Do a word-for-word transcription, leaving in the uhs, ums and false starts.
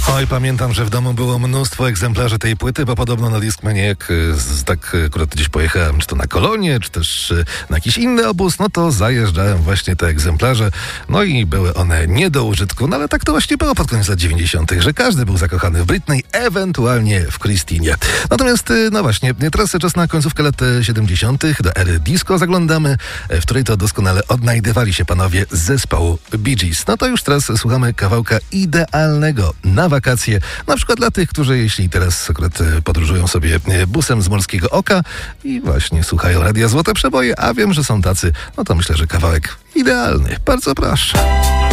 Oj, pamiętam, że w domu było mnóstwo egzemplarzy tej płyty, bo podobno na Discmanie, jak z, tak akurat gdzieś pojechałem, czy to na Kolonię, czy też na jakiś inny obóz, no to zajeżdżałem właśnie te egzemplarze, no i były one nie do użytku, no ale tak to właśnie było pod koniec lat dziewięćdziesiątych, że każdy był zakochany w Britney, ewentualnie w Christinie. Natomiast, no właśnie, teraz czas na końcówkę lat siedemdziesiątych, do ery disco zaglądamy, w której to doskonale odnajdywali się panowie z zespołu Bee Gees. No to już teraz słuchamy kawałka idealnego na wakacje, na przykład dla tych, którzy jeśli teraz akurat podróżują sobie busem z Morskiego Oka i właśnie słuchają Radia Złote Przeboje, a wiem, że są tacy, no to myślę, że kawałek idealny. Bardzo proszę.